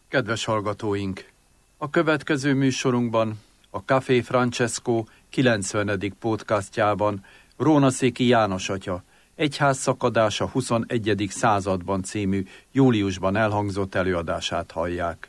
Kedves hallgatóink! A következő műsorunkban, a Café Francesco 90. podcastjában Rónaszéki János atya Egyházszakadás a 21. században című júliusban elhangzott előadását hallják.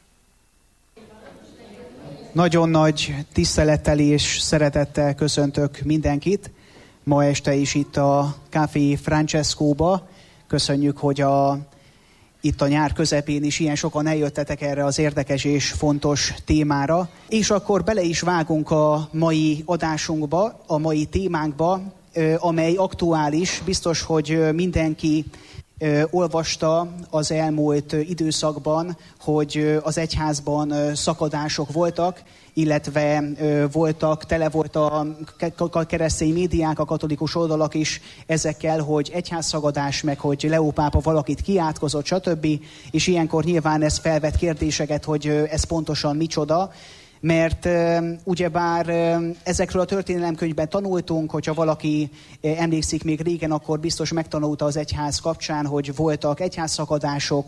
Nagyon nagy tisztelettel és szeretettel köszöntök mindenkit. Ma este is itt a Café Francescóba. Köszönjük, hogy itt a nyár közepén is ilyen sokan eljöttetek erre az érdekes és fontos témára. És akkor bele is vágunk a mai adásunkba, a mai témánkba, amely aktuális. Biztos, hogy mindenki olvasta az elmúlt időszakban, hogy az egyházban szakadások voltak, illetve tele volt a keresztény médiák, a katolikus oldalak is ezekkel, hogy egyházszakadás, meg hogy Leó pápa valakit kiátkozott, stb. És ilyenkor nyilván ez felvet kérdéseket, hogy ez pontosan micsoda, mert ugyebár ezekről a történelemkönyvben tanultunk, hogyha valaki emlékszik még régen, akkor biztos megtanulta az egyház kapcsán, hogy voltak egyházszakadások,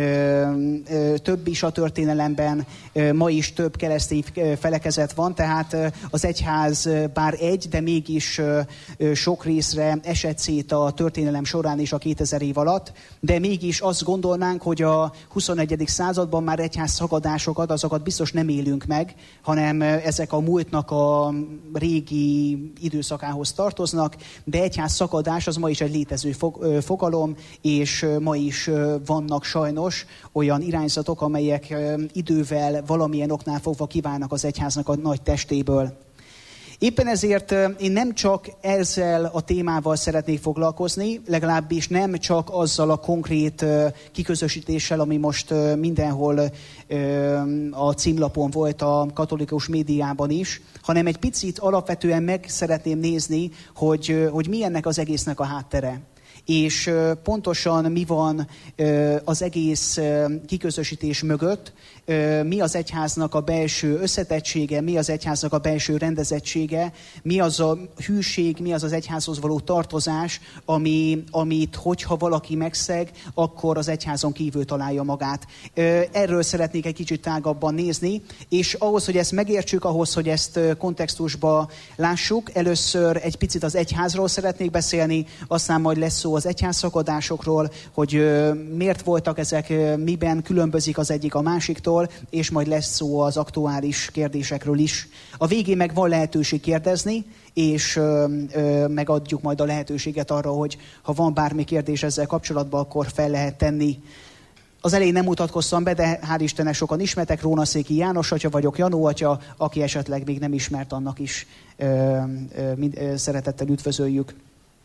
több is a történelemben, ma is több keresztény felekezet van, tehát az egyház bár egy, de mégis sok részre esett szét a történelem során is a 2000 év alatt, de mégis azt gondolnánk, hogy a 21. században már egyházszakadásokat, azokat biztos nem élünk meg, hanem ezek a múltnak a régi időszakához tartoznak, de egyházszakadás az ma is egy létező fogalom, és ma is vannak sajnos olyan irányzatok, amelyek idővel valamilyen oknál fogva kiválnak az egyháznak a nagy testéből. Éppen ezért én nem csak ezzel a témával szeretnék foglalkozni, legalábbis nem csak azzal a konkrét kiközösítéssel, ami most mindenhol a címlapon volt a katolikus médiában is, hanem egy picit alapvetően meg szeretném nézni, hogy mi ennek az egésznek a háttere. És pontosan mi van az egész kiközösítés mögött, mi az egyháznak a belső összetettsége, mi az egyháznak a belső rendezettsége, mi az a hűség, mi az az egyházhoz való tartozás, amit hogyha valaki megszeg, akkor az egyházon kívül találja magát. Erről szeretnék egy kicsit tágabban nézni, és ahhoz, hogy ezt megértsük, ahhoz, hogy ezt kontextusba lássuk, először egy picit az egyházról szeretnék beszélni, aztán majd lesz szó az egyházszakadásokról, hogy miért voltak ezek, miben különbözik az egyik a másiktól, és majd lesz szó az aktuális kérdésekről is. A végén meg van lehetőség kérdezni, és megadjuk majd a lehetőséget arra, hogy ha van bármi kérdés ezzel kapcsolatban, akkor fel lehet tenni. Az elején nem mutatkoztam be, de hál' Istennek sokan ismertek, Rónaszéki János atya vagyok, Janó atya, aki esetleg még nem ismert, annak is szeretettel üdvözöljük.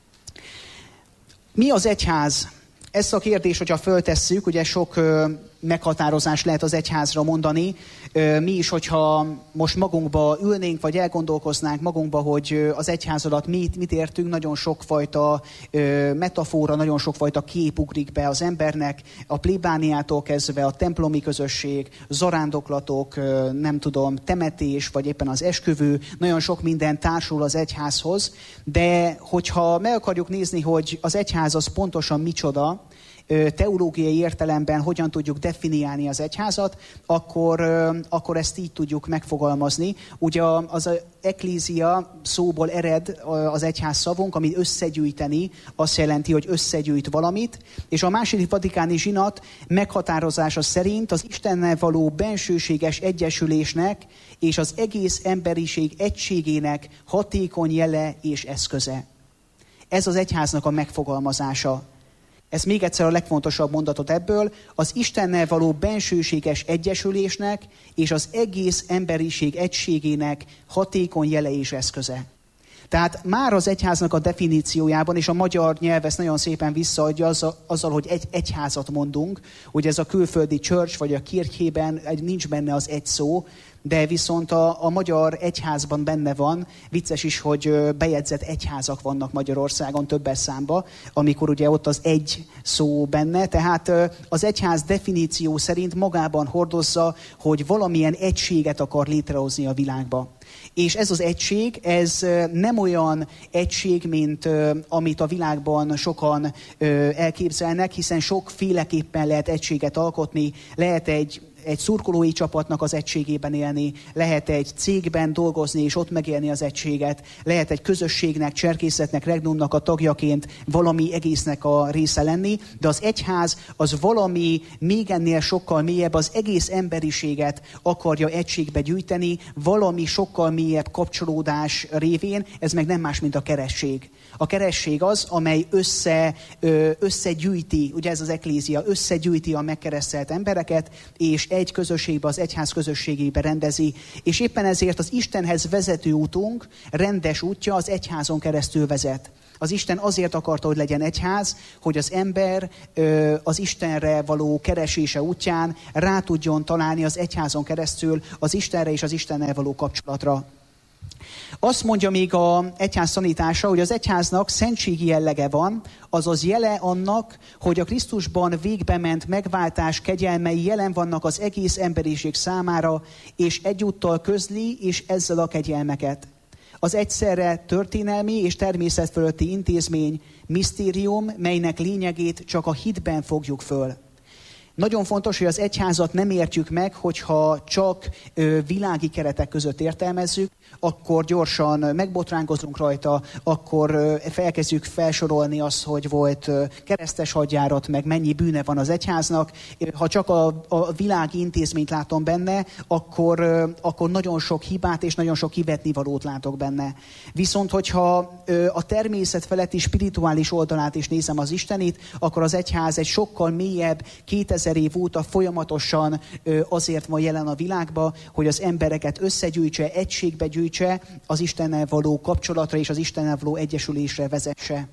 Mi az egyház? Ezt a kérdést, hogyha föltesszük, ugye sok meghatározást lehet az egyházra mondani. Mi is, hogyha most magunkba ülnénk, vagy elgondolkoznánk magunkba, hogy az egyház alatt mit értünk, nagyon sokfajta metafora, nagyon sokfajta kép ugrik be az embernek, a plébániától kezdve a templomi közösség, zarándoklatok, nem tudom, temetés, vagy éppen az esküvő, nagyon sok minden társul az egyházhoz, de hogyha meg akarjuk nézni, hogy az egyház az pontosan micsoda, teológiai értelemben hogyan tudjuk definiálni az egyházat, akkor ezt így tudjuk megfogalmazni. Ugye az eklézia szóból ered az egyház szavunk, ami összegyűjteni, azt jelenti, hogy összegyűjt valamit, és a második vatikáni zsinat meghatározása szerint az Istennel való bensőséges egyesülésnek és az egész emberiség egységének hatékony jele és eszköze. Ez az egyháznak a megfogalmazása. Ez még egyszer a legfontosabb mondatot ebből, az Istennel való bensőséges egyesülésnek és az egész emberiség egységének hatékony jele és eszköze. Tehát már az egyháznak a definíciójában, és a magyar nyelv ezt nagyon szépen visszaadja azzal, hogy egyházat mondunk, hogy ez a külföldi church vagy a kirchében nincs benne az egy szó, de viszont a magyar egyházban benne van. Vicces is, hogy bejegyzett egyházak vannak Magyarországon többes számba, amikor ugye ott az egy szó benne. Tehát az egyház definíció szerint magában hordozza, hogy valamilyen egységet akar létrehozni a világba. És ez az egység, ez nem olyan egység, mint amit a világban sokan elképzelnek, hiszen sokféleképpen lehet egységet alkotni. Lehet egy egy szurkolói csapatnak az egységében élni, lehet egy cégben dolgozni és ott megélni az egységet, lehet egy közösségnek, cserkészetnek, regnumnak a tagjaként valami egésznek a része lenni, de az egyház az valami még ennél sokkal mélyebb, az egész emberiséget akarja egységbe gyűjteni, valami sokkal mélyebb kapcsolódás révén, ez meg nem más, mint a keresztség. A keresztség az, amely összegyűjti, ugye ez az eklézia, összegyűjti a megkeresztelt embereket, és egy közösségbe, az egyház közösségébe rendezi. És éppen ezért az Istenhez vezető útunk, rendes útja az egyházon keresztül vezet. Az Isten azért akarta, hogy legyen egyház, hogy az ember az Istenre való keresése útján rá tudjon találni az egyházon keresztül az Istenre és az Istennel való kapcsolatra. Azt mondja még az egyház tanítása, hogy az egyháznak szentségi jellege van, azaz jele annak, hogy a Krisztusban végbement megváltás kegyelmei jelen vannak az egész emberiség számára, és egyúttal közli és ezzel a kegyelmeket. Az egyszerre történelmi és természetfölötti intézmény, misztérium, melynek lényegét csak a hitben fogjuk föl. Nagyon fontos, hogy az egyházat nem értjük meg, hogyha csak világi keretek között értelmezzük, akkor gyorsan megbotránkozunk rajta, akkor elkezdjük felsorolni azt, hogy volt keresztes hadjárat, meg mennyi bűne van az egyháznak. Ha csak a világi intézményt látom benne, akkor nagyon sok hibát és nagyon sok kivetnivalót látok benne. Viszont, hogyha a természet feletti spirituális oldalát is nézem az Istenit, akkor az egyház egy sokkal mélyebb, 2000 év óta folyamatosan azért van jelen a világba, hogy az embereket összegyűjtse, egységbe gyűjtse, az Istennel való kapcsolatra és az Istennel való egyesülésre vezesse.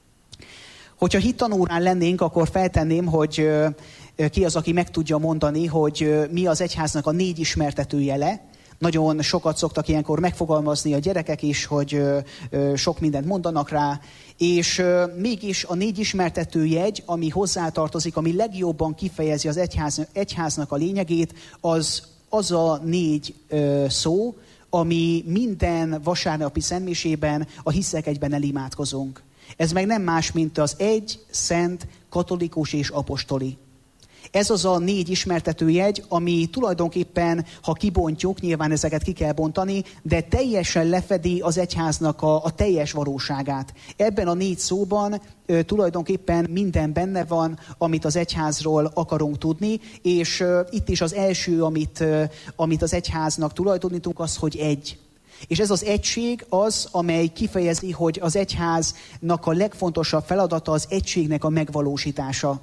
Hogyha hittanórán lennénk, akkor feltenném, hogy ki az, aki meg tudja mondani, hogy mi az egyháznak a 4 ismertető jele. Nagyon sokat szoktak ilyenkor megfogalmazni a gyerekek is, hogy sok mindent mondanak rá, és mégis a 4 ismertető jegy, ami hozzátartozik, ami legjobban kifejezi az egyháznak a lényegét, az a 4 szó, ami minden vasárnapi szentmisében a hiszek egyben elimádkozunk. Ez meg nem más, mint az egy, szent, katolikus és apostoli. Ez az a 4 ismertetőjegy, ami tulajdonképpen, ha kibontjuk, nyilván ezeket ki kell bontani, de teljesen lefedi az egyháznak a teljes valóságát. Ebben a 4 szóban tulajdonképpen minden benne van, amit az egyházról akarunk tudni, és itt is az első, amit az egyháznak tulajdonítunk, az, hogy egy. És ez az egység az, amely kifejezi, hogy az egyháznak a legfontosabb feladata az egységnek a megvalósítása.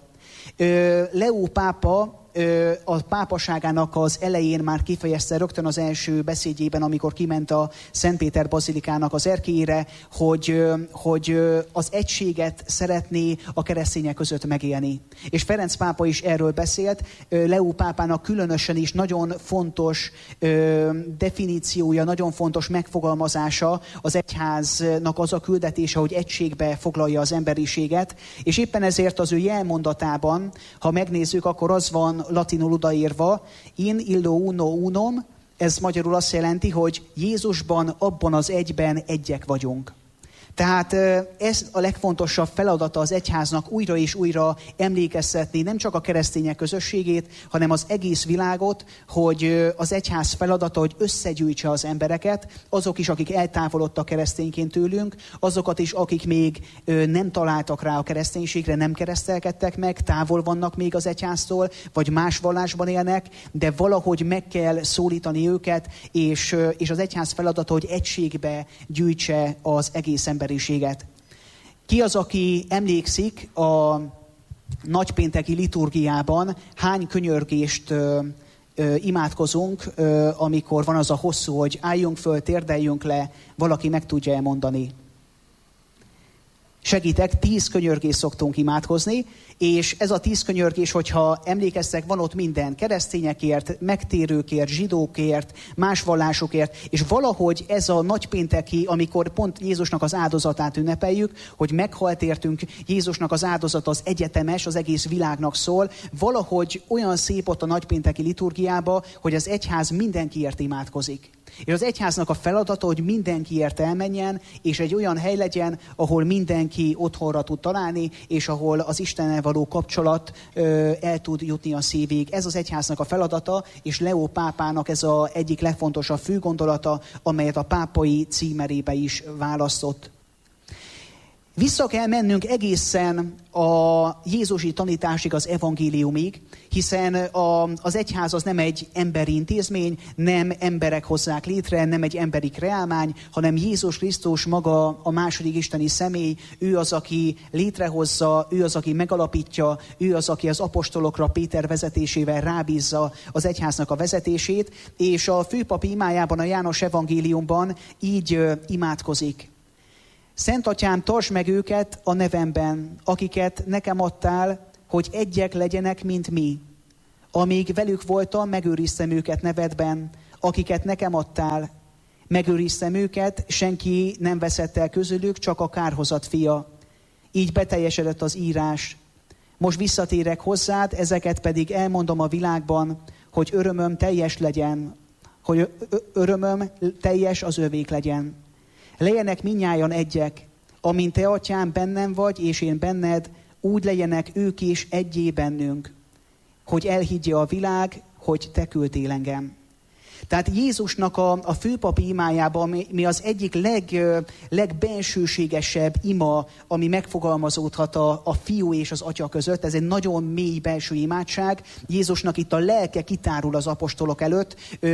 Leó pápa a pápaságának az elején már kifejezte rögtön az első beszédjében, amikor kiment a Szentpéter bazilikának az erkélyére, hogy az egységet szeretné a keresztények között megélni. És Ferenc pápa is erről beszélt. Leó pápának különösen is nagyon fontos definíciója, nagyon fontos megfogalmazása az egyháznak az a küldetése, hogy egységbe foglalja az emberiséget. És éppen ezért az ő jelmondatában, ha megnézzük, akkor az van latinul odaírva, in illo uno unum, ez magyarul azt jelenti, hogy Jézusban, abban az egyben egyek vagyunk. Tehát ez a legfontosabb feladata az egyháznak újra és újra emlékeztetni nem csak a keresztények közösségét, hanem az egész világot, hogy az egyház feladata, hogy összegyűjtse az embereket, azok is, akik eltávolodtak keresztényként tőlünk, azokat is, akik még nem találtak rá a kereszténységre, nem keresztelkedtek meg, távol vannak még az egyháztól, vagy más vallásban élnek, de valahogy meg kell szólítani őket, és az egyház feladata, hogy egységbe gyűjtse az egész emberiséget. Ki az, aki emlékszik a nagypénteki liturgiában, hány könyörgést imádkozunk, amikor van az a hosszú, hogy álljunk föl, térdeljünk le, valaki meg tudja elmondani. Segítek, 10 könyörgést szoktunk imádkozni, és ez a 10 könyörgés, hogyha emlékeztek, van ott minden, keresztényekért, megtérőkért, zsidókért, más vallásokért, és valahogy ez a nagypénteki, amikor pont Jézusnak az áldozatát ünnepeljük, hogy meghalt értünk, Jézusnak az áldozata az egyetemes, az egész világnak szól, valahogy olyan szép ott a nagypénteki liturgiába, hogy az egyház mindenkiért imádkozik. És az egyháznak a feladata, hogy mindenkiért elmenjen, és egy olyan hely legyen, ahol mindenki otthonra tud találni, és ahol az Istennel való kapcsolat el tud jutni a szívig. Ez az egyháznak a feladata, és Leó pápának ez az egyik legfontosabb főgondolata, amelyet a pápai címerébe is választott. Vissza kell mennünk egészen a jézusi tanításig, az evangéliumig, hiszen az egyház az nem egy emberi intézmény, nem emberek hozzák létre, nem egy emberi kreálmány, hanem Jézus Krisztus maga a második isteni személy, ő az, aki létrehozza, ő az, aki megalapítja, ő az, aki az apostolokra Péter vezetésével rábízza az egyháznak a vezetését, és a főpapi imájában, a János evangéliumban így imádkozik. Szent Atyám, tartsd meg őket a nevemben, akiket nekem adtál, hogy egyek legyenek, mint mi. Amíg velük voltam, megőriztem őket nevedben, akiket nekem adtál. Megőriztem őket, senki nem veszett el közülük, csak a kárhozat fia. Így beteljesedett az írás. Most visszatérek hozzád, ezeket pedig elmondom a világban, hogy örömöm teljes legyen, hogy örömöm teljes az övék legyen. Legyenek mindnyájan egyek, amint te, Atyám, bennem vagy, és én benned, úgy legyenek ők is egyé bennünk, hogy elhiggye a világ, hogy te küldtél engem. Tehát Jézusnak a főpapi imájában, mi az egyik legbensőségesebb ima, ami megfogalmazódhat a fiú és az atya között. Ez egy nagyon mély belső imádság. Jézusnak itt a lelke kitárul az apostolok előtt.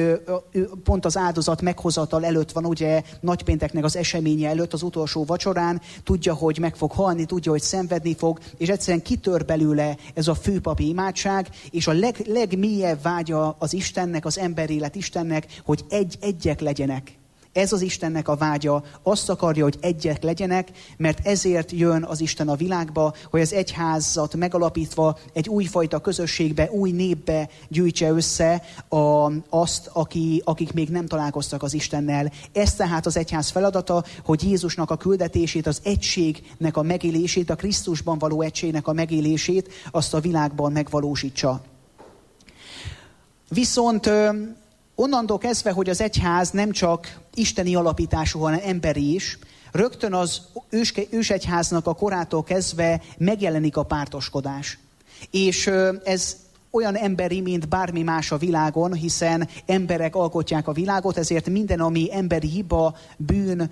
Pont az áldozat meghozatal előtt van, ugye nagypénteknek az eseménye előtt, az utolsó vacsorán. Tudja, hogy meg fog halni, tudja, hogy szenvedni fog, és egyszerűen kitör belőle ez a főpapi imádság, és a legmélyebb vágya az Istennek, az emberélet Istennek, hogy egyek legyenek. Ez az Istennek a vágya. Azt akarja, hogy egyek legyenek, mert ezért jön az Isten a világba, hogy az egyházat megalapítva egy újfajta közösségbe, új népbe gyűjtse össze azt, akik még nem találkoztak az Istennel. Ez tehát az egyház feladata, hogy Jézusnak a küldetését, az egységnek a megélését, a Krisztusban való egységnek a megélését, azt a világban megvalósítsa. Viszont onnantól kezdve, hogy az egyház nem csak isteni alapítású, hanem emberi is, rögtön az ősegyháznak a korától kezdve megjelenik a pártoskodás. És ez olyan emberi, mint bármi más a világon, hiszen emberek alkotják a világot, ezért minden, ami emberi hiba, bűn,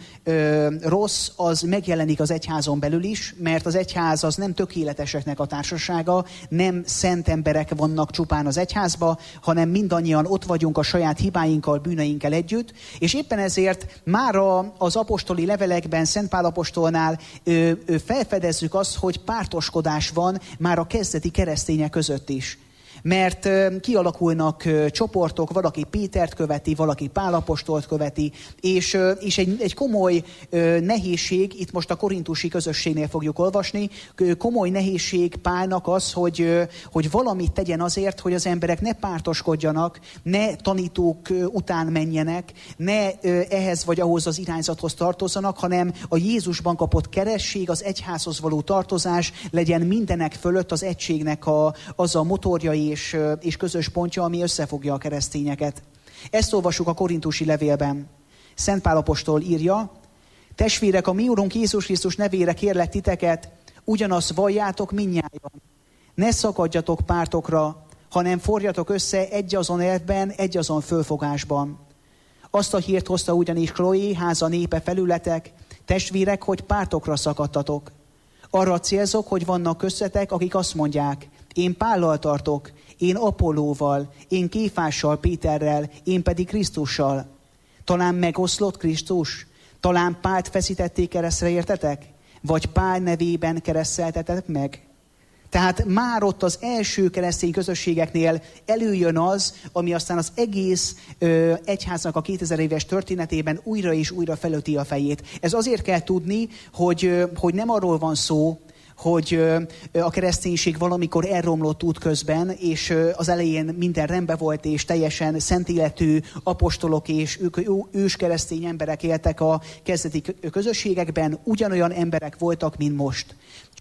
rossz, az megjelenik az egyházon belül is, mert az egyház az nem tökéleteseknek a társasága, nem szent emberek vannak csupán az egyházba, hanem mindannyian ott vagyunk a saját hibáinkkal, bűneinkkel együtt, és éppen ezért már az apostoli levelekben, Szent Pál apostolnál felfedezzük azt, hogy pártoskodás van már a kezdeti keresztények között is. Mert kialakulnak csoportok, valaki Pétert követi, valaki Pál apostolt követi, és egy komoly nehézség, itt most a korintusi közösségnél fogjuk olvasni, komoly nehézség Pálnak az, hogy valamit tegyen azért, hogy az emberek ne pártoskodjanak, ne tanítók után menjenek, ne ehhez vagy ahhoz az irányzathoz tartozzanak, hanem a Jézusban kapott keresség, az egyházhoz való tartozás legyen mindenek fölött az egységnek az a motorja és közös pontja, ami összefogja a keresztényeket. Ezt olvassuk a korintusi levélben. Szent Pál apostol írja: testvérek, a mi Urunk Jézus Krisztus nevére kérlek titeket, ugyanazt valljátok mindnyájan. Ne szakadjatok pártokra, hanem forjatok össze egyazon elvben, egyazon fölfogásban. Azt a hírt hozta ugyanis Chloé, háza népe felületek, testvérek, hogy pártokra szakadtatok. Arra célzok, hogy vannak köztetek, akik azt mondják: én Pállal tartok, én Apollóval, én Kéfással, Péterrel, én pedig Krisztussal. Talán megoszlott Krisztus? Talán Pált feszítették keresztre, értetek? Vagy Pál nevében kereszteltetek meg? Tehát már ott az első keresztény közösségeknél előjön az, ami aztán az egész egyháznak a 2000 éves történetében újra és újra felöti a fejét. Ez azért kell tudni, hogy nem arról van szó, hogy a kereszténység valamikor elromlott útközben, és az elején minden rendben volt, és teljesen szent életű apostolok és őskeresztény emberek éltek a kezdeti közösségekben, ugyanolyan emberek voltak, mint most.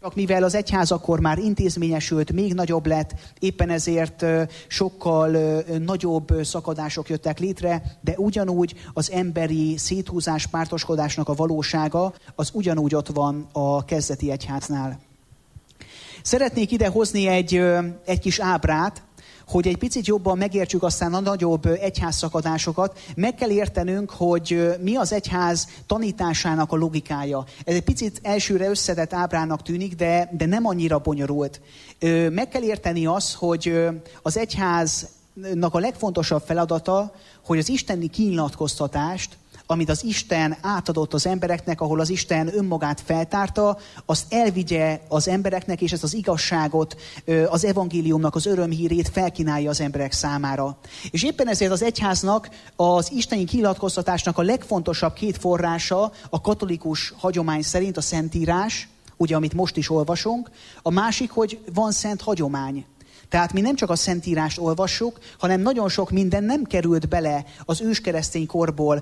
Csak mivel az egyház akkor már intézményesült, még nagyobb lett, éppen ezért sokkal nagyobb szakadások jöttek létre, de ugyanúgy az emberi széthúzás, pártoskodásnak a valósága az ugyanúgy ott van a kezdeti egyháznál. Szeretnék ide hozni egy kis ábrát, hogy egy picit jobban megértsük aztán a nagyobb egyházszakadásokat, meg kell értenünk, hogy mi az egyház tanításának a logikája. Ez egy picit elsőre összetett ábrának tűnik, de nem annyira bonyolult. Meg kell érteni azt, hogy az egyháznak a legfontosabb feladata, hogy az isteni kinyilatkoztatást, amit az Isten átadott az embereknek, ahol az Isten önmagát feltárta, azt elvigye az embereknek, és ezt az igazságot, az evangéliumnak az örömhírét felkínálja az emberek számára. És éppen ezért az egyháznak, az isteni kinyilatkoztatásnak a legfontosabb két forrása a katolikus hagyomány szerint a Szentírás, ugye, amit most is olvasunk, a másik, hogy van szent hagyomány. Tehát mi nem csak a Szentírást olvassuk, hanem nagyon sok minden nem került bele az őskeresztény korból